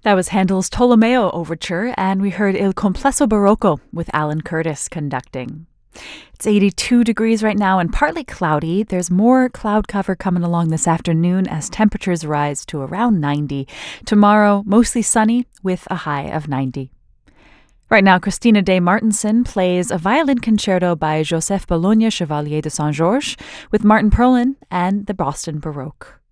That was Handel's Tolomeo Overture, and we heard Il Complesso Barocco with Alan Curtis conducting. It's 82 degrees right now and partly cloudy. There's more cloud cover coming along this afternoon as temperatures rise to around 90. Tomorrow, mostly sunny with a high of 90. Right now, Christina Day Martinson plays a violin concerto by Joseph Bologna Chevalier de Saint-Georges with Martin Perlin and the Boston Baroque.